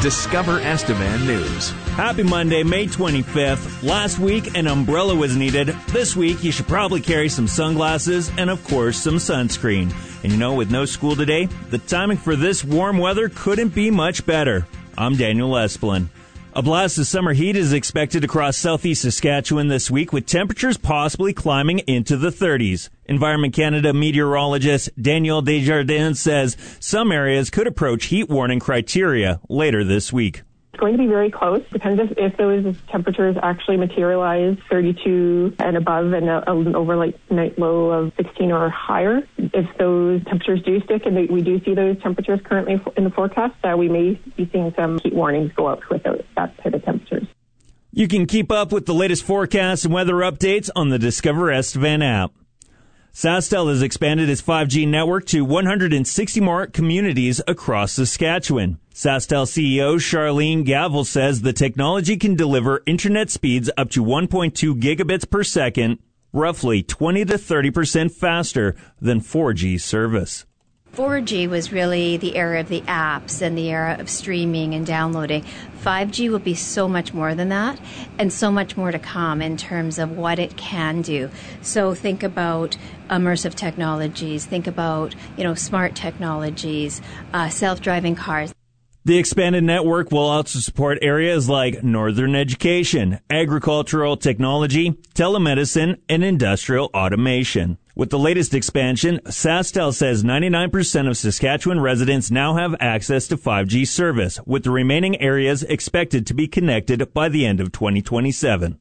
Discover Estevan News. Happy Monday, May 25th. Last week, an umbrella was needed. This week, you should probably carry some sunglasses and, of course, some sunscreen. And you know, with no school today, the timing for this warm weather couldn't be much better. I'm Daniel Esplin. A blast of summer heat is expected across southeast Saskatchewan this week, with temperatures possibly climbing into the 30s. Environment Canada meteorologist Daniel Desjardins says some areas could approach heat warning criteria later this week. It's going to be very close. Depends if those temperatures actually materialize 32 and above and an overnight low of 16 or higher. If those temperatures do stick and we do see those temperatures currently in the forecast, we may be seeing some heat warnings go out with that type of temperatures. You can keep up with the latest forecasts and weather updates on the Discover Estevan app. SaskTel has expanded its 5G network to 160 more communities across Saskatchewan. SaskTel CEO Charlene Gavel says the technology can deliver internet speeds up to 1.2 gigabits per second, roughly 20 to 30% faster than 4G service. 4G was really the era of the apps and the era of streaming and downloading. 5G will be so much more than that and so much more to come in terms of what it can do. So think about immersive technologies, think about, smart technologies, self-driving cars. The expanded network will also support areas like northern education, agricultural technology, telemedicine, and industrial automation. With the latest expansion, SaskTel says 99% of Saskatchewan residents now have access to 5G service, with the remaining areas expected to be connected by the end of 2027.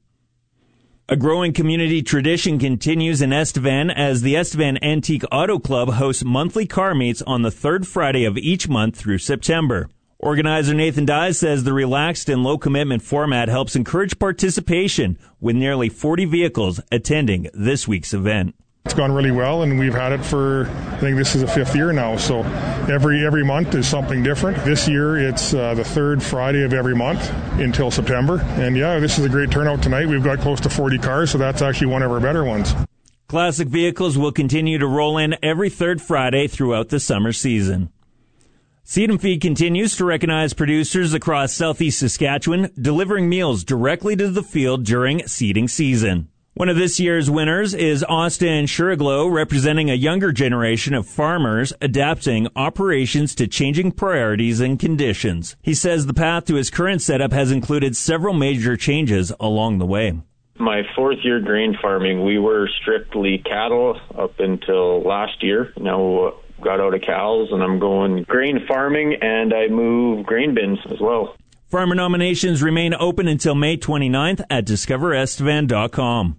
A growing community tradition continues in Estevan as the Estevan Antique Auto Club hosts monthly car meets on the third Friday of each month through September. Organizer Nathan Dye says the relaxed and low-commitment format helps encourage participation, with nearly 40 vehicles attending this week's event. It's gone really well, and we've had it for, I think this is the 5th year now, so every month is something different. This year, it's the third Friday of every month until September, and this is a great turnout tonight. We've got close to 40 cars, so that's actually one of our better ones. Classic vehicles will continue to roll in every third Friday throughout the summer season. Seed and Feed continues to recognize producers across southeast Saskatchewan, delivering meals directly to the field during seeding season. One of this year's winners is Austin Shuriglo, representing a younger generation of farmers adapting operations to changing priorities and conditions. He says the path to his current setup has included several major changes along the way. My 4th year grain farming, we were strictly cattle up until last year. Now got out of cows and I'm going grain farming, and I move grain bins as well. Farmer nominations remain open until May 29th at discoverestevan.com.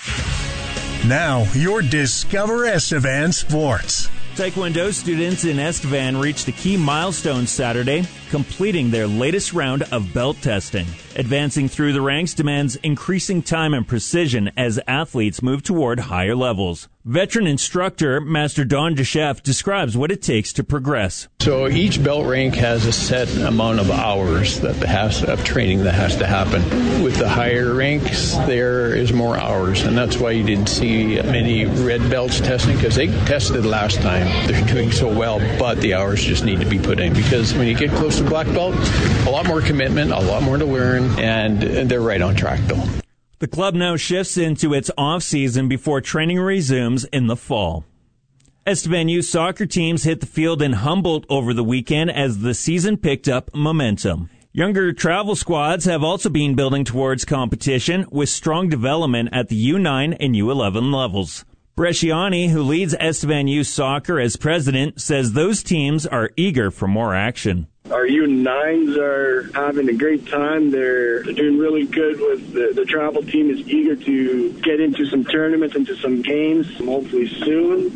Now, your Discover Estevan Sports. Taekwondo students in Estevan reached a key milestone Saturday, completing their latest round of belt testing. Advancing through the ranks demands increasing time and precision as athletes move toward higher levels. Veteran instructor Master Don DeChef describes what it takes to progress. So each belt rank has a set amount of hours of training that has to happen. With the higher ranks, there is more hours, and that's why you didn't see many red belts testing, because they tested last time. They're doing so well, but the hours just need to be put in, because when you get close to black belt, a lot more commitment, a lot more to learn, and they're right on track though. The club now shifts into its off-season before training resumes in the fall. Estevan youth soccer teams hit the field in Humboldt over the weekend as the season picked up momentum. Younger travel squads have also been building towards competition with strong development at the U9 and U11 levels. Bresciani, who leads Estevan youth soccer as president, says those teams are eager for more action. Our U9s are having a great time. They're doing really good with the travel team is eager to get into some tournaments, into some games, hopefully soon.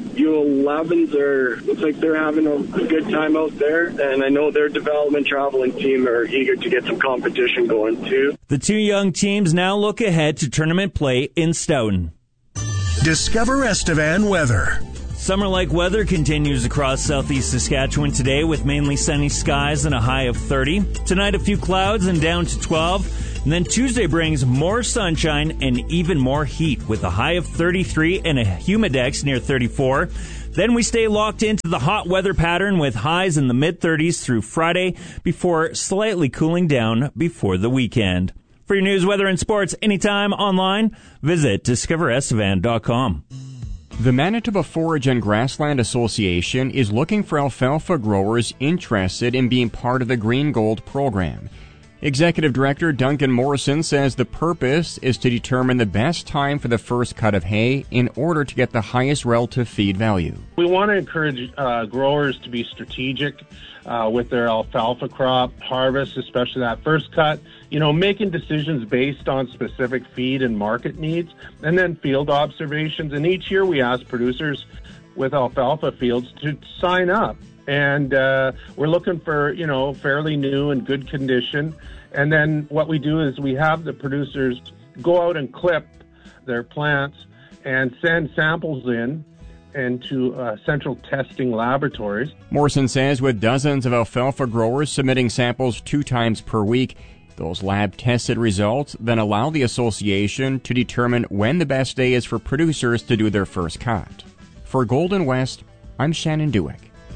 U11s looks like they're having a good time out there, and I know their development traveling team are eager to get some competition going too. The two young teams now look ahead to tournament play in Stoughton. Discover Estevan weather. Summer-like weather continues across southeast Saskatchewan today with mainly sunny skies and a high of 30. Tonight, a few clouds and down to 12. And then Tuesday brings more sunshine and even more heat with a high of 33 and a humidex near 34. Then we stay locked into the hot weather pattern with highs in the mid-30s through Friday before slightly cooling down before the weekend. For your news, weather, and sports anytime online, visit discoverestevan.com. The Manitoba Forage and Grassland Association is looking for alfalfa growers interested in being part of the Green Gold program. Executive Director Duncan Morrison says the purpose is to determine the best time for the first cut of hay in order to get the highest relative feed value. We want to encourage growers to be strategic with their alfalfa crop harvest, especially that first cut, making decisions based on specific feed and market needs, and then field observations. And each year we ask producers with alfalfa fields to sign up. And we're looking for, fairly new and good condition. And then what we do is we have the producers go out and clip their plants and send samples into central testing laboratories. Morrison says with dozens of alfalfa growers submitting samples 2 times per week, those lab-tested results then allow the association to determine when the best day is for producers to do their first cut. For Golden West, I'm Shannon Dewick.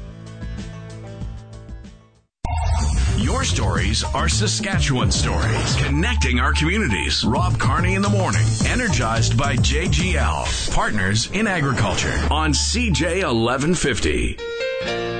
Your stories are Saskatchewan stories, connecting our communities. Rob Carney in the morning, energized by JGL, partners in agriculture on CJ 1150.